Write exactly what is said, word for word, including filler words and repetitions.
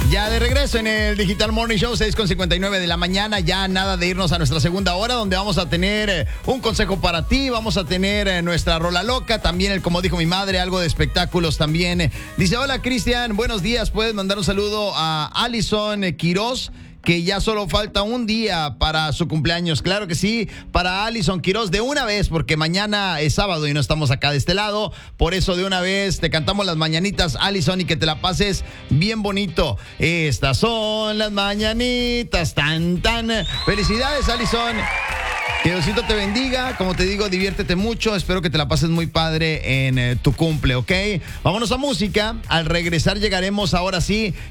Ya de regreso en el Digital Morning Show, seis con cincuenta y nueve de la mañana. Ya nada de irnos a nuestra segunda hora, donde vamos a tener eh, un consejo para ti. Vamos a tener eh, nuestra rola loca. También, el como dijo mi madre, algo de espectáculos también. Dice: hola, Cristian, buenos días. Puedes mandar un saludo a Alison eh, Quiroz, que ya solo falta un día para su cumpleaños. Claro que sí, para Alison Quiroz, de una vez, porque mañana es sábado y no estamos acá de este lado. Por eso, de una vez, te cantamos las mañanitas, Alison, y que te la pases bien bonito. Estas son las mañanitas, tan, tan. Felicidades, Alison. Que Diosito te bendiga. Como te digo, diviértete mucho. Espero que te la pases muy padre en eh, tu cumple, ¿ok? Vámonos a música. Al regresar llegaremos ahora sí